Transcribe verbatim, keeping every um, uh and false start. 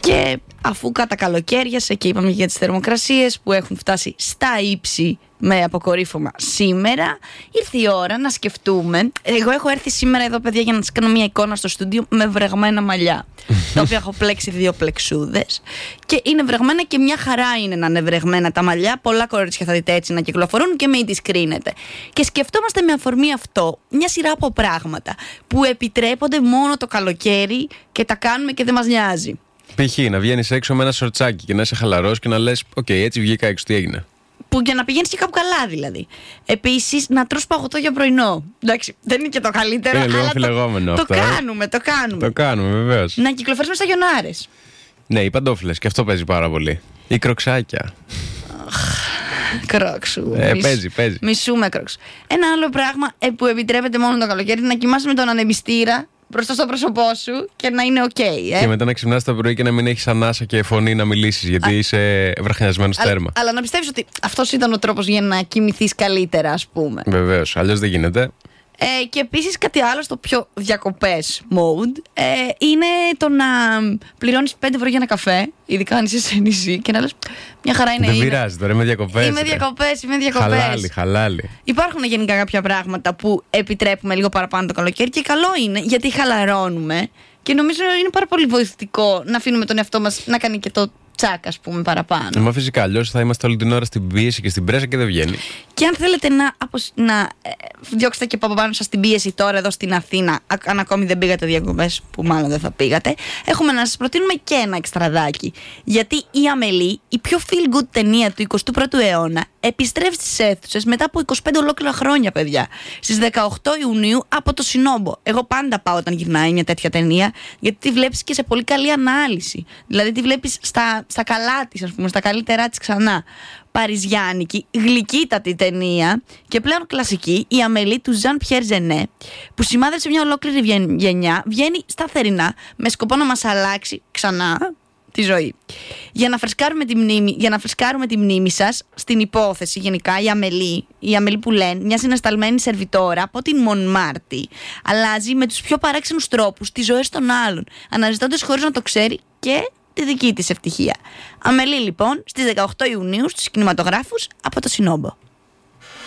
Και αφού κατά καλοκαίριασε και είπαμε για τις θερμοκρασίες που έχουν φτάσει στα ύψη με αποκορύφωμα σήμερα, ήρθε η ώρα να σκεφτούμε. Εγώ έχω έρθει σήμερα εδώ, παιδιά, για να σας κάνω μια εικόνα στο στούντιο με βρεγμένα μαλλιά, τα οποία έχω πλέξει δύο πλεξούδες και είναι βρεγμένα και μια χαρά είναι να είναι βρεγμένα τα μαλλιά. Πολλά κορίτσια θα δείτε έτσι να κυκλοφορούν και μην τις κρίνετε. Και σκεφτόμαστε με αφορμή αυτό μια σειρά από πράγματα που επιτρέπονται μόνο το καλοκαίρι και τα κάνουμε και δεν μας νοιάζει. Π.χ. να βγαίνεις έξω με ένα σορτσάκι και να είσαι χαλαρός και να λες: Οκ, okay, έτσι βγήκα έξω, τι έγινε. Που για να πηγαίνεις και κάπου καλά δηλαδή. Επίσης, να τρως παγωτό για πρωινό. Εντάξει, δεν είναι και το καλύτερο. Είναι λίγο αλλά αμφιλεγόμενο το, αυτό. το κάνουμε, το κάνουμε. Το κάνουμε, βεβαίως. Να κυκλοφορήσουμε στα γιονάρες. Ναι, οι παντόφλες, και αυτό παίζει πάρα πολύ. Ή κροξάκια. Κρόξου. Ε, Μισ... παίζει, παίζει. Μισούμε κρόξου. Ένα άλλο πράγμα ε, που επιτρέπεται μόνο το καλοκαίρι είναι να κοιμάσαι με τον ανεμιστήρα μπροστά στο πρόσωπό σου και να είναι οκ. Okay, ε. Και μετά να ξυπνάς το πρωί και να μην έχεις ανάσα και φωνή να μιλήσεις, γιατί Α, είσαι βραχνιασμένος τέρμα. Αλλά να πιστεύεις ότι αυτός ήταν ο τρόπος για να κοιμηθείς καλύτερα, ας πούμε. Βεβαίως, αλλιώς δεν γίνεται. Ε, και επίσης κάτι άλλο στο πιο διακοπές mode ε, είναι το να πληρώνεις πέντε ευρώ για ένα καφέ, ειδικά αν είσαι σε νησί, και να λες μια χαρά είναι. Δεν είναι. πειράζει τώρα, είμαι διακοπές. Είμαι διακοπές, είμαι διακοπές. Χαλάλι, χαλάλι. Υπάρχουν γενικά κάποια πράγματα που επιτρέπουμε λίγο παραπάνω το καλοκαίρι και καλό είναι γιατί χαλαρώνουμε και νομίζω είναι πάρα πολύ βοηθητικό να αφήνουμε τον εαυτό μας να κάνει και το τσάκ, ας πούμε, παραπάνω. Μα φυσικά, αλλιώς θα είμαστε όλη την ώρα στην πίεση και στην πρέσα και δεν βγαίνει. Και αν θέλετε να, αποσ... να ε, διώξετε και από πάνω σας την πίεση τώρα εδώ στην Αθήνα, αν ακόμη δεν πήγατε διακοπές, που μάλλον δεν θα πήγατε, έχουμε να σας προτείνουμε και ένα εξτραδάκι. Γιατί η Αμελή, η πιο feel good ταινία του εικοστού πρώτου αιώνα, επιστρέφει στις αίθουσες μετά από είκοσι πέντε ολόκληρα χρόνια, παιδιά. Στις δεκαοκτώ Ιουνίου από το Σινόμπο. Εγώ πάντα πάω όταν γυρνάει μια τέτοια ταινία, γιατί τη βλέπεις και σε πολύ καλή ανάλυση. Δηλαδή τη βλέπεις στα, στα καλά της, ας πούμε, στα καλύτερά της ξανά. Παριζιάνικη, γλυκύτατη ταινία και πλέον κλασική, η Αμελή του Ζαν Πιέρ Ζενέ, που σημάδεψε μια ολόκληρη γενιά, βγαίνει σταθερινά με σκοπό να μας αλλάξει ξανά τη ζωή. Για να φρεσκάρουμε τη μνήμη, για να φρεσκάρουμε τη μνήμη σας στην υπόθεση, γενικά η Αμελή, η Αμελή που λένε, μια συνασταλμένη σερβιτόρα από την Μονμάρτη, αλλάζει με τους πιο παράξενους τρόπους τις ζωές των άλλων, αναζητώντας χωρίς να το ξέρει και τη δική της ευτυχία. Αμελή λοιπόν στις δεκαοκτώ Ιουνίου στους κινηματογράφους από το Σινόμπο.